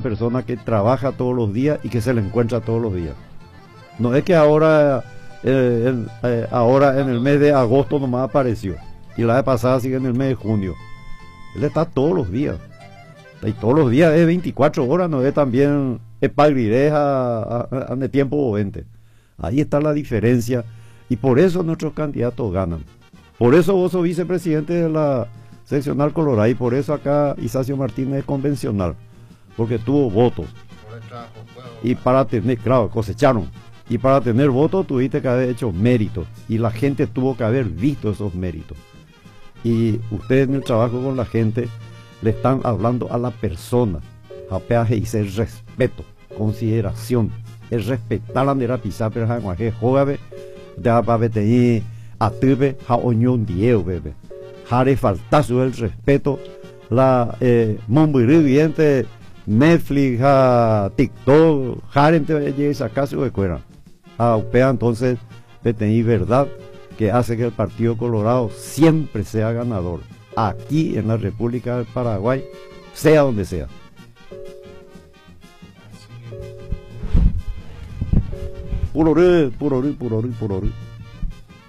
persona que trabaja todos los días y que se le encuentra todos los días. No es que ahora en el mes de agosto nomás apareció y la vez pasada sigue en el mes de junio. Él está todos los días. Y todos los días es 24 horas, no es también espagrideja de tiempo 20. Ahí está la diferencia y por eso nuestros candidatos ganan. Por eso vos sos vicepresidente de la seccional Colorado y por eso acá Isacio Martínez es convencional, porque tuvo votos. Y para tener, claro, cosecharon. Y para tener votos tuviste que haber hecho méritos y la gente tuvo que haber visto esos méritos. Y ustedes en el trabajo con la gente le están hablando a la persona, a peaje y ser respeto, consideración, es respetar la nera pisar pero a guaje jogabe de ababete a tube a oñón dieo bebé jare faltazo el respeto la mombirí viente Netflix a TikTok jare entre acaso de cuera a upea entonces de verdad que hace que el Partido Colorado siempre sea ganador aquí en la República del Paraguay, sea donde sea. Puro